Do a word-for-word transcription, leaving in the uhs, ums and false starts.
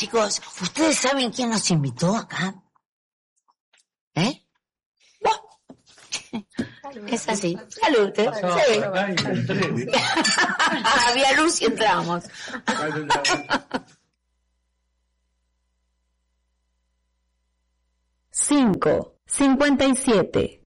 Chicos, ¿ustedes saben quién nos invitó acá? ¿Eh? Es así. Salud, ¿eh? Sí. Había luz y entramos. cinco, cincuenta y siete.